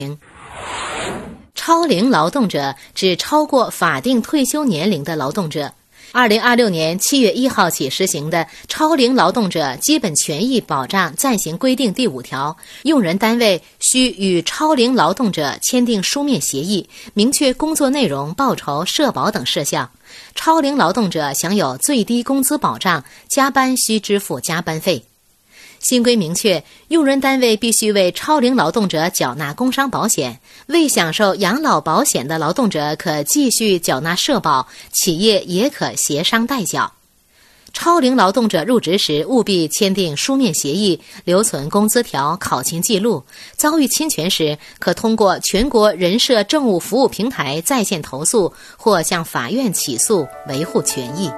超龄劳动者指超过法定退休年龄的劳动者。2026年7月1号起实行的《超龄劳动者基本权益保障暂行规定》第5条，用人单位需与超龄劳动者签订书面协议，明确工作内容、报酬、社保等事项。超龄劳动者享有最低工资保障，加班需支付加班费。新规明确，用人单位必须为超龄劳动者缴纳工伤保险，未享受养老保险的劳动者可继续缴纳社保，企业也可协商代缴。超龄劳动者入职时务必签订书面协议，留存工资条、考勤记录。遭遇侵权时，可通过全国人社政务服务平台在线投诉，或向法院起诉，维护权益。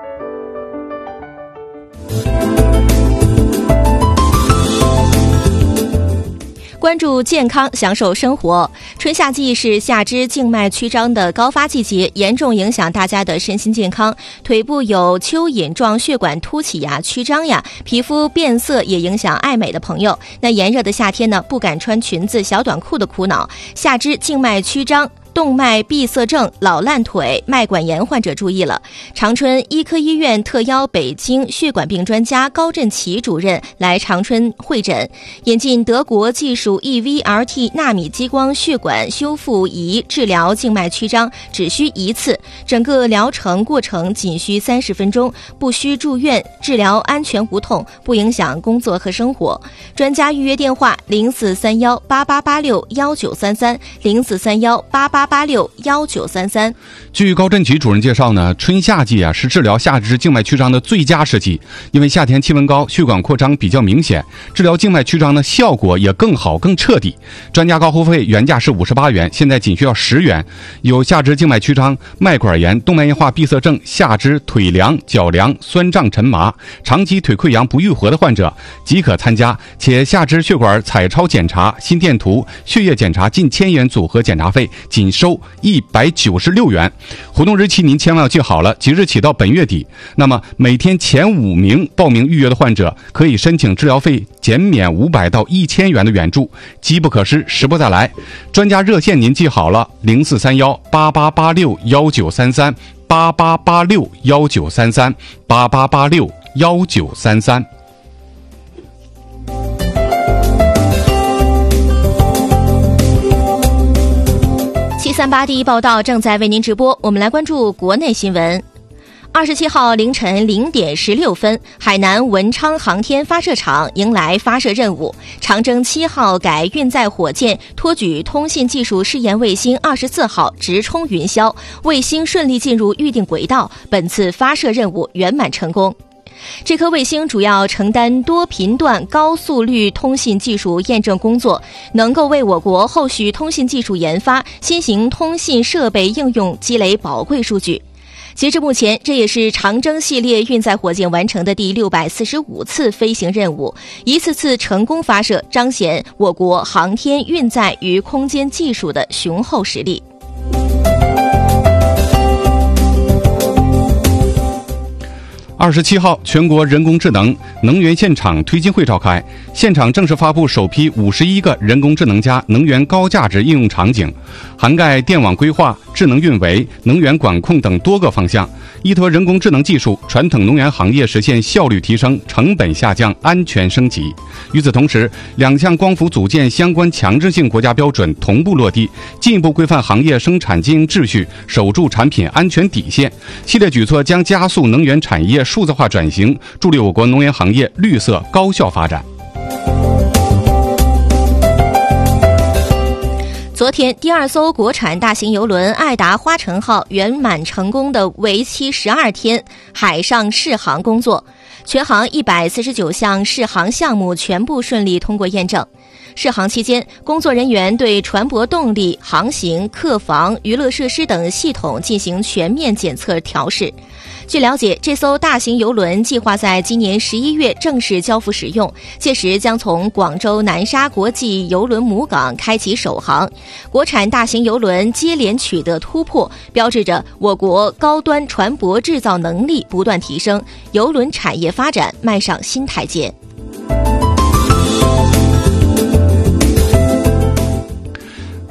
关注健康，享受生活。春夏季是下肢静脉曲张的高发季节，严重影响大家的身心健康。腿部有蚯蚓状血管凸起呀、曲张呀，皮肤变色也影响爱美的朋友。那炎热的夏天呢，不敢穿裙子、小短裤的苦恼。下肢静脉曲张、动脉闭塞症、老烂腿、脉管炎患者注意了。长春医科医院特邀北京血管病专家高振奇主任来长春会诊，引进德国技术 EVLT 纳米激光血管修复仪治疗静脉曲张，只需1次，整个疗程过程仅需30分钟，不需住院，治疗安全无痛，不影响工作和生活。专家预约电话043188861933 043188861933。 据高振奇主任介绍呢，春夏季是治疗下肢静脉曲张的最佳时期，因为夏天气温高，血管扩张比较明显，治疗静脉曲张呢效果也更好更彻底。专家高护费原价是58元，现在仅需要10元。有下肢静脉曲张、脉管炎、动脉硬化闭塞症、下肢腿凉、脚凉、酸胀沉麻、长期腿溃疡不愈合的患者即可参加，且下肢血管彩超检查、心电图、血液检查近1000元组合检查费仅收196元。活动日期您千万要记好了，即日起到本月底。那么每天前5名报名预约的患者可以申请治疗费减免500到1000元的援助，机不可失，时不再来。专家热线您记好了，043188861933 88861933 88861933。 738第一报道正在为您直播，我们来关注国内新闻。27号凌晨0点16分，海南文昌航天发射场迎来发射任务，长征7号改运载火箭托举通信技术试验卫星24号直冲云霄，卫星顺利进入预定轨道，本次发射任务圆满成功。这颗卫星主要承担多频段高速率通信技术验证工作，能够为我国后续通信技术研发、新型通信设备应用积累宝贵数据。截至目前，这也是长征系列运载火箭完成的第645次飞行任务，一次次成功发射，彰显我国航天运载与空间技术的雄厚实力。 27号，全国人工智能能源现场推进会召开，现场正式发布首批51个人工智能加能源高价值应用场景，涵盖电网规划、智能运维、能源管控等多个方向，依托人工智能技术，传统能源行业实现效率提升、成本下降、安全升级。与此同时，2项光伏组件相关强制性国家标准同步落地，进一步规范行业生产经营秩序，守住产品安全底线。系列举措将加速能源产业数字化转型，助力我国能源行业绿色高效发展。 昨天，第2艘国产大型邮轮爱达花城号圆满成功的为期12天海上试航工作，全航149项试航项目全部顺利通过验证。试航期间，工作人员对船舶动力、航行、客房、娱乐设施等系统进行全面检测调试。据了解，这艘大型邮轮计划在今年11月正式交付使用，届时将从广州南沙国际邮轮母港开启首航。国产大型邮轮接连取得突破，标志着我国高端船舶制造能力不断提升，邮轮产业发展迈上新台阶。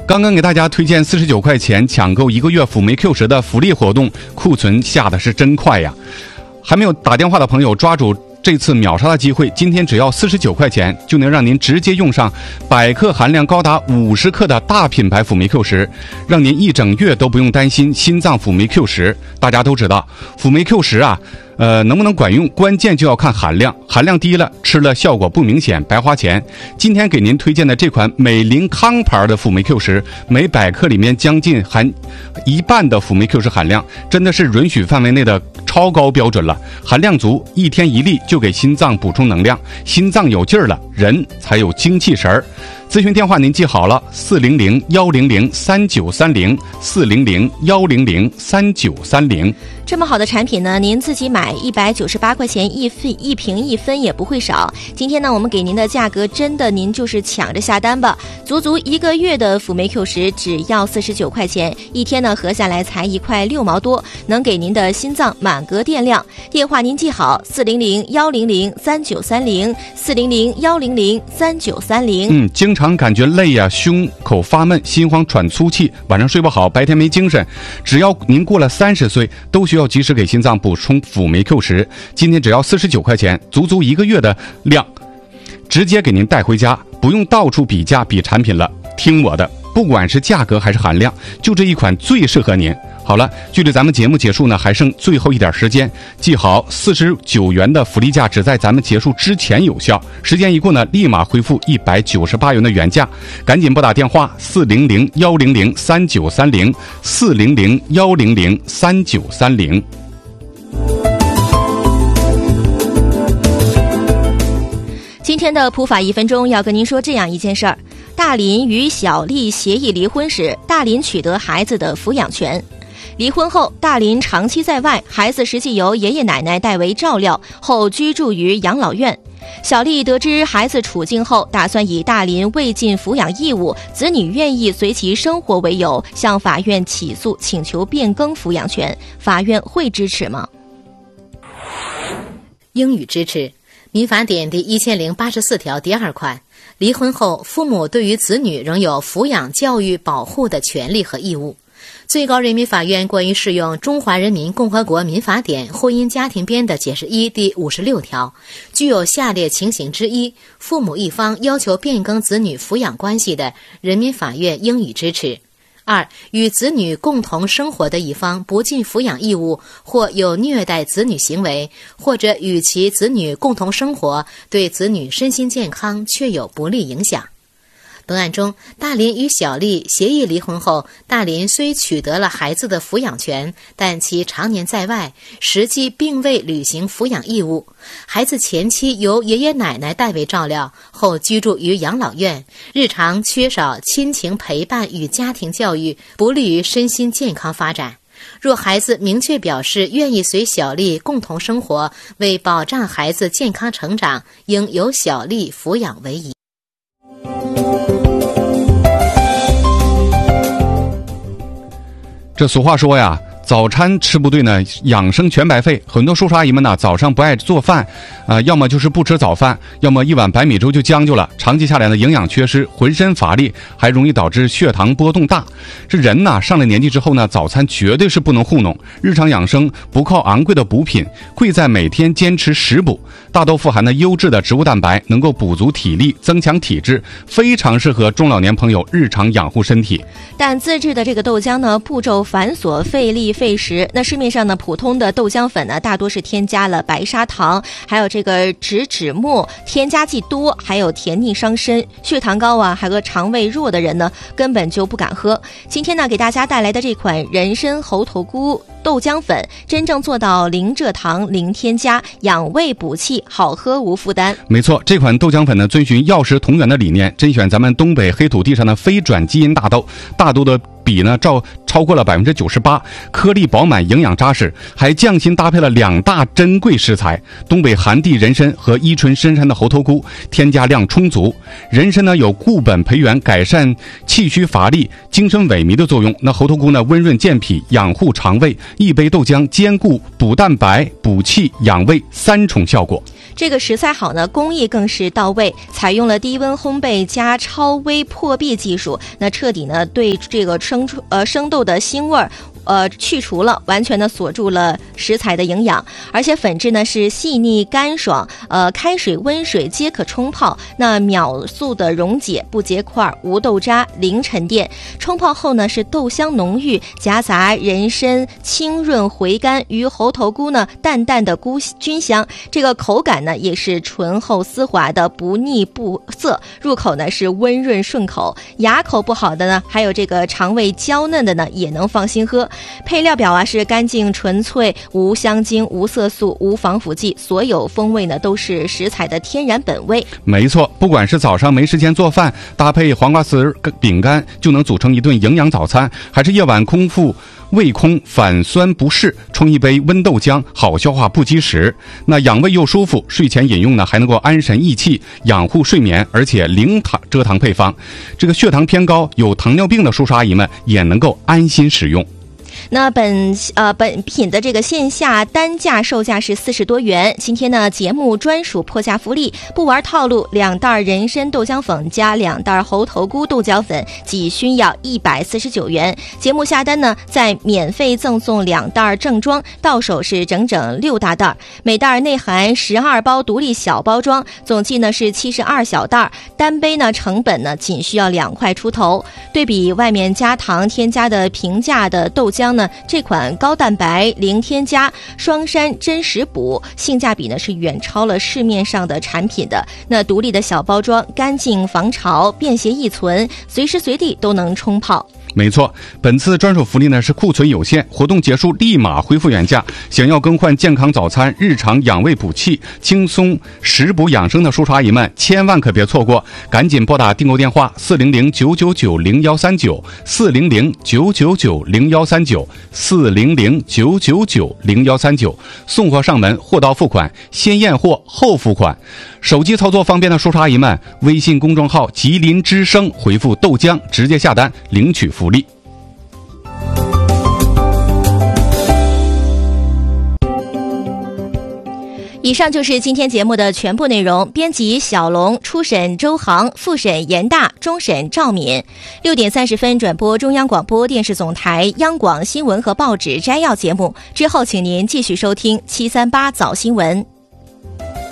刚刚给大家推荐49块钱抢购1个月辅酶 Q10的福利活动，库存下的是真快呀！还没有打电话的朋友，抓住这次秒杀的机会，今天只要49块钱，就能让您直接用上100克含量高达50克的大品牌辅酶 Q10，让您一整月都不用担心心脏辅酶 Q10。大家都知道，辅酶 Q10啊，能不能管用，关键就要看含量，含量低了，吃了效果不明显，白花钱。今天给您推荐的这款美林康牌的辅酶 Q10，每100克里面将近含1半的辅酶 Q10含量，真的是允许范围内的超高标准了，含量足，1天1粒就给心脏补充能量，心脏有劲儿了，人才有精气神儿。咨询电话您记好了，400-100-3930，400-100-3930。 这么好的产品呢，您自己买198块钱一瓶1分也不会少。今天呢，我们给您的价格真的您就是抢着下单吧，足1个月的辅酶 Q10只要49块钱，一天呢合下来才1块6毛多，能给您的心脏满格电量。电话您记好，400-100-3930，400-100-3930。 经常感觉累呀，胸口发闷，心慌喘粗气，晚上睡不好，白天没精神，只要您过了30岁，都需要及时给心脏补充辅酶 Q10。今天只要49块钱，足1个月的量，直接给您带回家，不用到处比价比产品了。听我的，不管是价格还是含量，就这一款最适合您。好了，距离咱们节目结束呢，还剩最后一点时间。记好，49元的福利价只在咱们结束之前有效，时间一过呢，立马恢复198元的原价。赶紧拨打电话400-100-3930，400-100-3930。 今天的普法1分钟要跟您说这样一件事儿：大林与小丽协议离婚时，大林取得孩子的抚养权。离婚后，大林长期在外，孩子实际由爷爷奶奶代为照料，后居住于养老院。小丽得知孩子处境后，打算以大林未尽抚养义务，子女愿意随其生活为由，向法院起诉，请求变更抚养权。法院会支持吗？ 英语支持。民法典第1084条第2款，离婚后，父母对于子女仍有抚养、教育、保护的权利和义务。最高人民法院关于适用《中华人民共和国民法典婚姻家庭编的解释1》第56条，具有下列情形之一，父母一方要求变更子女抚养关系的，人民法院应予支持。2. 与子女共同生活的一方不尽抚养义务，或有虐待子女行为，或者与其子女共同生活对子女身心健康确有不利影响。本案中，大林与小丽协议离婚后，大林虽取得了孩子的抚养权，但其常年在外，实际并未履行抚养义务。孩子前期由爷爷奶奶代为照料，后居住于养老院，日常缺少亲情陪伴与家庭教育，不利于身心健康发展。若孩子明确表示愿意随小丽共同生活，为保障孩子健康成长，应由小丽抚养为宜。 这俗话说呀，早餐吃不对呢，养生全白费。很多叔叔阿姨们呢，早上不爱做饭，要么就是不吃早饭，要么一碗白米粥就将就了。长期下来呢，营养缺失，浑身乏力，还容易导致血糖波动大。这人呢，上了年纪之后呢，早餐绝对是不能糊弄。日常养生不靠昂贵的补品，贵在每天坚持食补。大豆富含的优质的植物蛋白，能够补足体力，增强体质，非常适合中老年朋友日常养护身体。 但自制的这个豆浆呢，步骤繁琐，费力费时。那市面上呢，普通的豆浆粉呢，大多是添加了白砂糖，还有这个脂末，添加剂多，还有甜腻伤身，血糖高啊，还有肠胃弱的人呢，根本就不敢喝。今天呢，给大家带来的这款人参猴头菇豆浆粉，真正做到零蔗糖、零添加，养胃补气，好喝无负担。 没错，这款豆浆粉呢，遵循药食同源的理念，甄选咱们东北黑土地上的非转基因大豆，大豆的比呢超过了98%，颗粒饱满，营养扎实，还匠心搭配了2大珍贵食材：东北寒地人参和伊春深山的猴头菇，添加量充足。人参呢有固本培元、改善气虚乏力、精神萎靡的作用。那猴头菇呢温润健脾、养护肠胃，一杯豆浆兼顾补蛋白、补气、养胃3重效果。 这个食材好呢，工艺更是到位，采用了低温烘焙加超微破壁技术，那彻底呢对这个生豆的腥味去除了，完全的锁住了食材的营养，而且粉质呢是细腻干爽，开水温水皆可冲泡，那秒速的溶解，不结块，无豆渣，零沉淀。冲泡后呢是豆香浓郁，夹杂人参清润回甘，与猴头菇呢淡淡的菇菌香，这个口感呢也是醇厚丝滑的，不腻不涩，入口呢是温润顺口，牙口不好的呢，还有这个肠胃娇嫩的呢也能放心喝。配料表啊是干净纯粹，无香精、无色素、无防腐剂，所有风味呢都是食材的天然本味。 没错，不管是早上没时间做饭，搭配黄瓜丝饼干就能组成一顿营养早餐，还是夜晚胃空反酸不适，冲一杯温豆浆，好消化不积食。那养胃又舒服，睡前饮用呢还能够安神益气，养护睡眠，而且零蔗糖配方。这个血糖偏高、有糖尿病的叔叔阿姨们也能够安心使用。 那本品的这个线下单价售价是40多元。今天呢，节目专属破价福利，不玩套路，2袋人参豆浆粉加2袋猴头菇豆角粉，仅需要149元。节目下单呢，再免费赠送2袋正装，到手是整整6大袋，每袋内含12包独立小包装，总计呢是72小袋，单杯呢成本呢仅需要2块出头。对比外面加糖添加的平价的豆浆呢，这款高蛋白零添加双山真实补，性价比呢是远超了市面上的产品的。那独立的小包装，干净防潮，便携易存，随时随地都能冲泡。 没错，本次专属福利呢是库存有限，活动结束立马恢复原价。想要更换健康早餐、日常养胃补气、轻松食补养生的叔叔阿姨们，千万可别错过，赶紧拨打订购电话400-999-0139 400-999-0139 400-999-0139，送货上门，货到付款，先验货后付款。手机操作方便的叔叔阿姨们，微信公众号吉林之声回复豆浆直接下单领取福利。 以上就是今天节目的全部内容。编辑小龙，初审周航，复审严大，终审赵敏。6点30分转播中央广播电视总台央广新闻和报纸摘要节目，之后请您继续收听738早新闻。